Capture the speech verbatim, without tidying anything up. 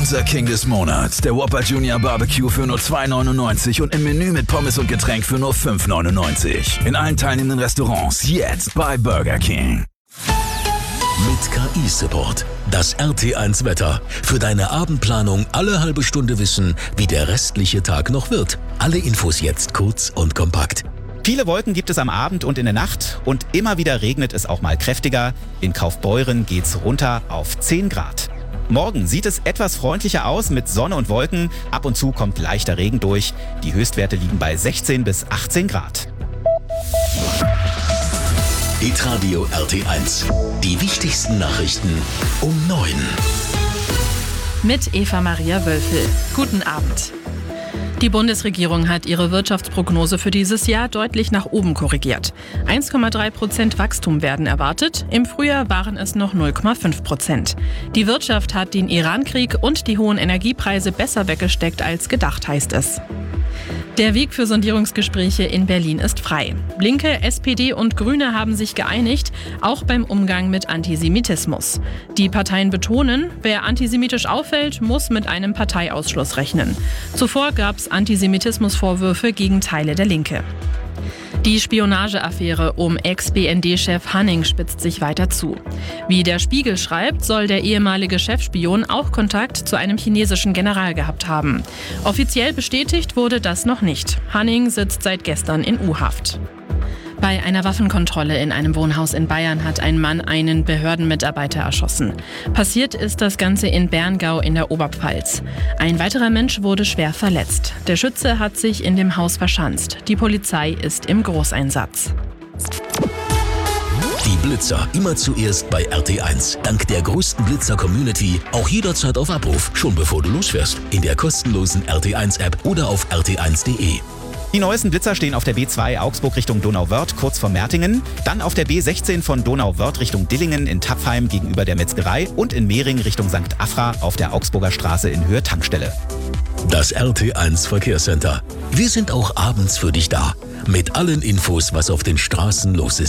Unser King des Monats, der Whopper Junior Barbecue für nur zwei neunundneunzig und im Menü mit Pommes und Getränk für nur fünf neunundneunzig. In allen teilnehmenden Restaurants jetzt bei Burger King. Mit K I-Support. Das R T eins Wetter. Für deine Abendplanung alle halbe Stunde wissen, wie der restliche Tag noch wird. Alle Infos jetzt kurz und kompakt. Viele Wolken gibt es am Abend und in der Nacht und immer wieder regnet es auch mal kräftiger. In Kaufbeuren geht's runter auf zehn Grad. Morgen sieht es etwas freundlicher aus mit Sonne und Wolken. Ab und zu kommt leichter Regen durch. Die Höchstwerte liegen bei sechzehn bis achtzehn Grad. Hitradio R T eins. Die wichtigsten Nachrichten um neun. Mit Eva Maria Wölfel. Guten Abend. Die Bundesregierung hat ihre Wirtschaftsprognose für dieses Jahr deutlich nach oben korrigiert. eins Komma drei Prozent Wachstum werden erwartet. Im Frühjahr waren es noch null Komma fünf Prozent. Die Wirtschaft hat den Iran-Krieg und die hohen Energiepreise besser weggesteckt als gedacht, heißt es. Der Weg für Sondierungsgespräche in Berlin ist frei. Linke, S P D und Grüne haben sich geeinigt, auch beim Umgang mit Antisemitismus. Die Parteien betonen, wer antisemitisch auffällt, muss mit einem Parteiausschluss rechnen. Zuvor gab es Antisemitismusvorwürfe gegen Teile der Linke. Die Spionageaffäre um Ex-B N D-Chef Hanning spitzt sich weiter zu. Wie der Spiegel schreibt, soll der ehemalige Chefspion auch Kontakt zu einem chinesischen General gehabt haben. Offiziell bestätigt wurde das noch nicht. Hanning sitzt seit gestern in U-Haft. Bei einer Waffenkontrolle in einem Wohnhaus in Bayern hat ein Mann einen Behördenmitarbeiter erschossen. Passiert ist das Ganze in Berngau in der Oberpfalz. Ein weiterer Mensch wurde schwer verletzt. Der Schütze hat sich in dem Haus verschanzt. Die Polizei ist im Großeinsatz. Die Blitzer immer zuerst bei R T eins. Dank der größten Blitzer-Community auch jederzeit auf Abruf, schon bevor du losfährst. In der kostenlosen R T eins App oder auf r t eins punkt de. Die neuesten Blitzer stehen auf der B zwei Augsburg Richtung Donauwörth, kurz vor Mertingen. Dann auf der B sechzehn von Donauwörth Richtung Dillingen in Tappheim gegenüber der Metzgerei und in Mehring Richtung Sankt Afra auf der Augsburger Straße in Höhe Tankstelle. Das R T eins Verkehrscenter. Wir sind auch abends für dich da. Mit allen Infos, was auf den Straßen los ist.